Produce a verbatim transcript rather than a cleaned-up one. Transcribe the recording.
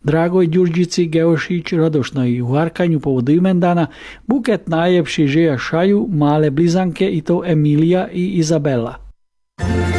Dragoj Ďurđici, Geošić, Radošnoj u Harkanju povodu imendana buket najljepših želja šaju male blizanke i to Emilija i Izabela.